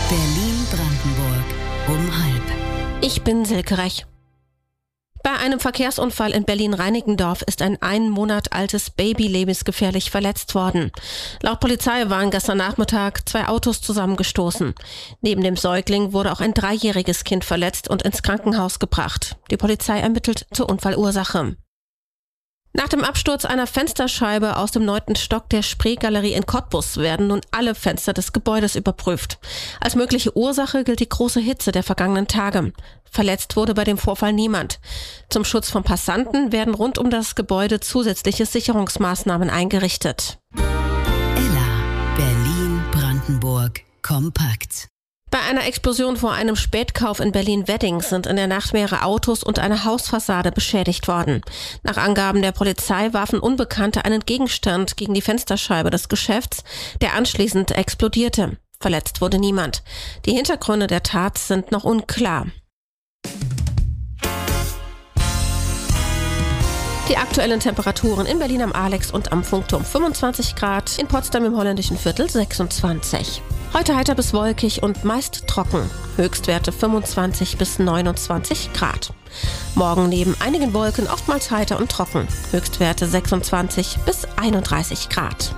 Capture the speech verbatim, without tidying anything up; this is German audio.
Berlin-Brandenburg um halb. Ich bin Silke Rech. Bei einem Verkehrsunfall in Berlin-Reinickendorf ist ein einen Monat altes Baby lebensgefährlich verletzt worden. Laut Polizei waren gestern Nachmittag zwei Autos zusammengestoßen. Neben dem Säugling wurde auch ein dreijähriges Kind verletzt und ins Krankenhaus gebracht. Die Polizei ermittelt zur Unfallursache. Nach dem Absturz einer Fensterscheibe aus dem neunten Stock der Spree-Galerie in Cottbus werden nun alle Fenster des Gebäudes überprüft. Als mögliche Ursache gilt die große Hitze der vergangenen Tage. Verletzt wurde bei dem Vorfall niemand. Zum Schutz von Passanten werden rund um das Gebäude zusätzliche Sicherungsmaßnahmen eingerichtet. Ella, Berlin-Brandenburg kompakt. Bei einer Explosion vor einem Spätkauf in Berlin-Wedding sind in der Nacht mehrere Autos und eine Hausfassade beschädigt worden. Nach Angaben der Polizei warfen Unbekannte einen Gegenstand gegen die Fensterscheibe des Geschäfts, der anschließend explodierte. Verletzt wurde niemand. Die Hintergründe der Tat sind noch unklar. Die aktuellen Temperaturen in Berlin am Alex und am Funkturm fünfundzwanzig Grad, in Potsdam im holländischen Viertel sechsundzwanzig. Heute heiter bis wolkig und meist trocken. Höchstwerte fünfundzwanzig bis neunundzwanzig Grad. Morgen neben einigen Wolken oftmals heiter und trocken. Höchstwerte sechsundzwanzig bis einunddreißig Grad.